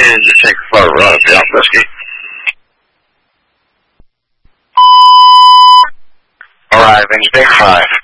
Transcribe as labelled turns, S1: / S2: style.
S1: and just take a photo run, yeah, whiskey. Alright, then Big 5.